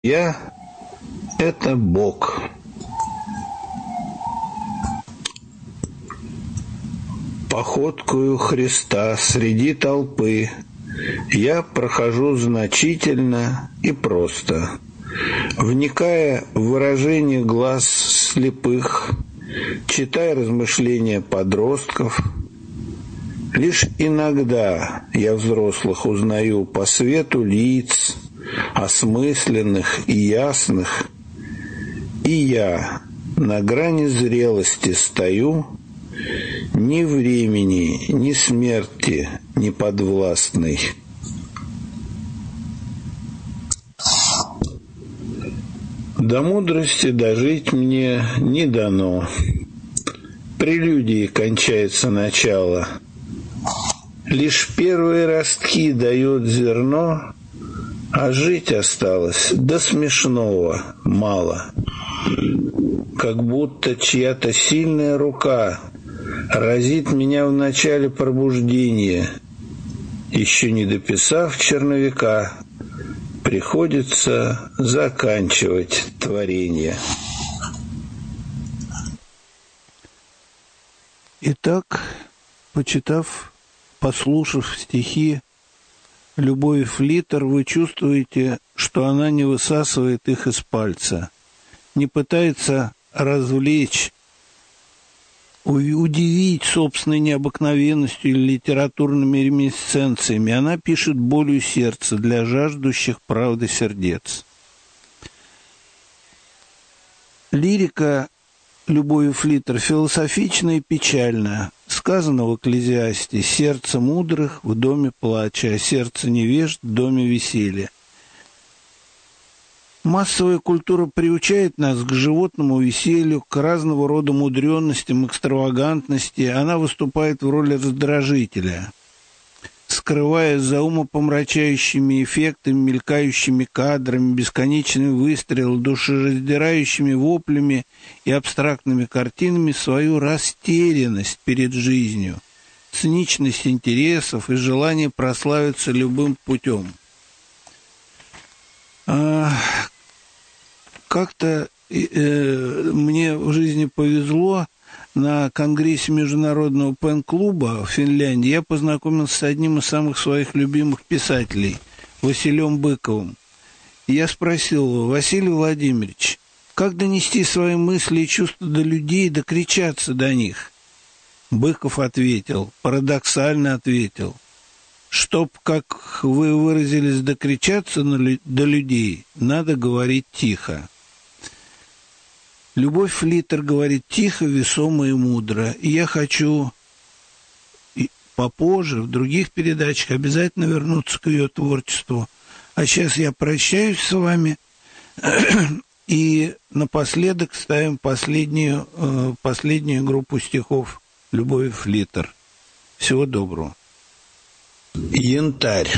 Я — это Бог. Походкою Христа среди толпы я прохожу значительно и просто, вникая в выражение глаз слепых, читая размышления подростков. Лишь иногда я взрослых узнаю по свету лиц, осмысленных и ясных, и я на грани зрелости стою, ни времени, ни смерти не подвластный. До мудрости дожить мне не дано. Прелюдией кончается начало. Лишь первые ростки дает зерно, а жить осталось до смешного мало. Как будто чья-то сильная рука разит меня в начале пробуждения. Еще не дописав черновика, приходится заканчивать творение. Итак, послушав стихи Любови Флиттер, вы чувствуете, что она не высасывает их из пальца, не пытается развлечь, удивить собственной необыкновенностью или литературными реминисценциями. Она пишет болью сердца для жаждущих правды сердец. Лирика Любови Флиттер философична и печальна. Сказано в Экклезиасте: «Сердце мудрых в доме плача, а сердце невежд в доме веселья». Массовая культура приучает нас к животному веселью, к разного рода мудренностям, экстравагантности. Она выступает в роли раздражителя, скрываясь за умопомрачающими эффектами, мелькающими кадрами, бесконечными выстрелами, душераздирающими воплями и абстрактными картинами свою растерянность перед жизнью, циничность интересов и желание прославиться любым путем. Как-то мне в жизни повезло. На конгрессе Международного пен-клуба в Финляндии я познакомился с одним из самых своих любимых писателей, Василием Быковым. Я спросил его: «Василий Владимирович, как донести свои мысли и чувства до людей, докричаться до них?» Быков ответил, парадоксально ответил: «Чтоб, как вы выразились, докричаться до людей, надо говорить тихо». Любовь Флиттер говорит тихо, весомо и мудро. И я хочу попозже, в других передачах, обязательно вернуться к ее творчеству. А сейчас я прощаюсь с вами. И напоследок ставим последнюю группу стихов Любови Флиттер. Всего доброго. Янтарь.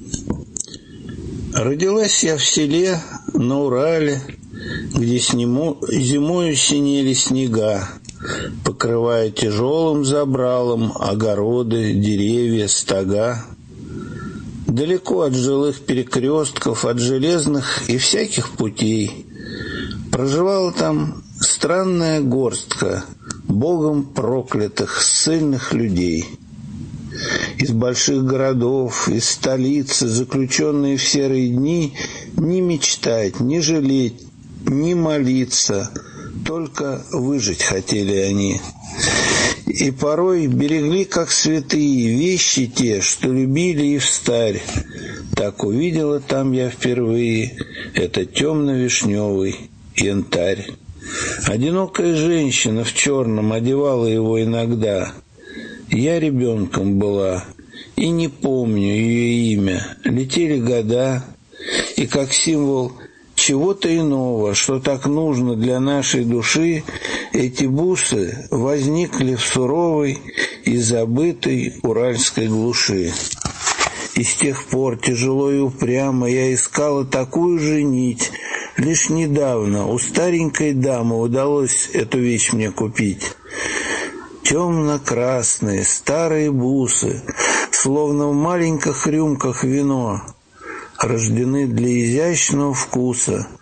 Родилась я в селе на Урале, где зимою синели снега, покрывая тяжелым забралом огороды, деревья, стога. Далеко от жилых перекрестков, от железных и всяких путей проживала там странная горстка Богом проклятых, ссыльных людей. Из больших городов, из столицы, заключенные в серые дни, не мечтать, не жалеть, не молиться, только выжить хотели они. И порой берегли, как святые, вещи те, что любили и встарь. Так увидела там я впервые этот темно-вишневый янтарь. Одинокая женщина в черном одевала его иногда. Я ребенком была, и не помню ее имя. Летели года, и как символ чего-то иного, что так нужно для нашей души, эти бусы возникли в суровой и забытой уральской глуши. И с тех пор тяжело и упрямо я искала такую же нить. Лишь недавно у старенькой дамы удалось эту вещь мне купить. Темно-красные старые бусы, словно в маленьких рюмках вино, рождены для изящного вкуса,